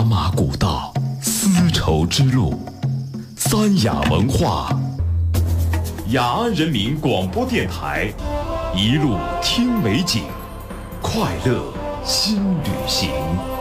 马古道，丝绸之路，三雅文化，雅安人民广播电台，一路听美景，快乐新旅行。